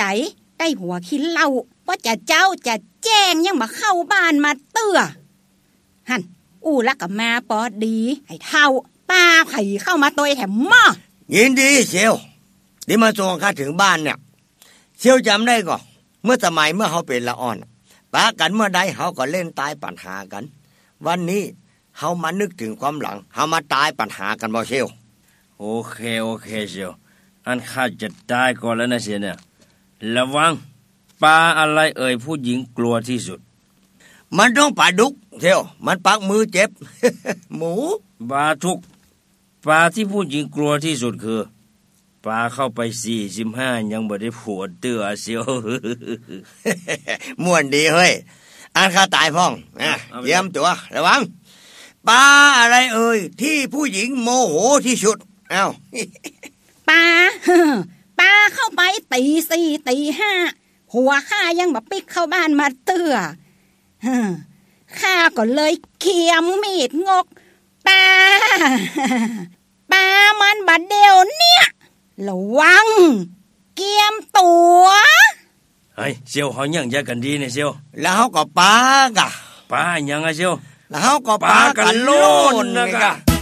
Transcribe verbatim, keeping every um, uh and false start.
ใจได้หัวขี้เหล้าว่าจะเจ้าจะแจ้งยังมาเข้าบ้านมาเตื้อหันอู้ละกับมาปอดีไอ้เท่าป้าไผ่เข้ามาตัวแถมหม้อยินดีเชียวที่มาส่งข้าถึงบ้านเนี่ยเชียวจำได้ก่อนเมื่อสมัยเมื่อเขาเป็นละอ่อนปะกันเมื่อใดเขาก็เล่นตายปัญหากันวันนี้เขามานึกถึงความหลังเขามาตายปัญหากันบ่เชียวโอเคโอเคเชียวอันข้าจะตายก่อนแล้วนะเชียวเนี่ยระวังปลาอะไรเอ่ยผู้หญิงกลัวที่สุดมันต้องปลาดุกเชียวมันปักมือเจ็บ หมูปลาทุกปลาที่ผู้หญิงกลัวที่สุดคือปลาเข้าไปสี่สิบห้ายังบ่ได้ผัวเตื้อเชียวม่วนดีเฮ้ยอันข้าตายพ้องนะเยี่ยมตัวระวังปลาอะไรเอ่ยที่ผู้หญิงโมโหที่สุดเอ้าปลาปลาเข้าไปตีสี่ตีห้าหัวข้ายังมาปิกเข้าบ้านมาเตื้อข้าก็เลยเขี่ยมีดงกปลาปลามันบัดเดียวเนี่ยระวังเกียมตัวเฮ้ยเชียวเขายังแยกกันดีเนี่ยเชียวแล้วเขาก็ปลากะปลายังไงเชียวแล้วเขาก็ปลากันโลนนะกะ